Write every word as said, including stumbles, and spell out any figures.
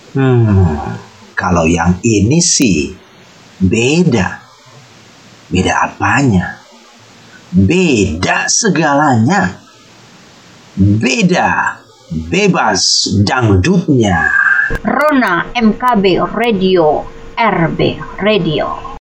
Hmm, kalau yang ini sih beda. Beda apanya? Beda segalanya. Beda, bebas dangdutnya. Rona M K B Radio, R B Radio.